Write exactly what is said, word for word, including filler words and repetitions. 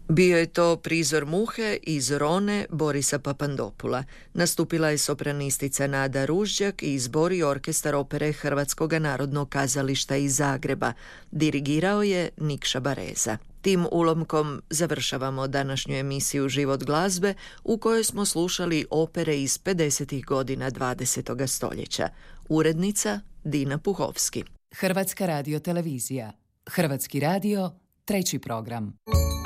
Bio je to prizor Muhe iz Rone Borisa Papandopula. Nastupila je sopranistica Nada Ružđak i zbor i orkestar opere Hrvatskog narodnog kazališta iz Zagreba. Dirigirao je Nikša Bareza. Tim ulomkom završavamo današnju emisiju Život glazbe u kojoj smo slušali opere iz pedesetih godina dvadesetog stoljeća. Urednica Dina Puhovski. Hrvatska radiotelevizija. Hrvatski radio, treći program.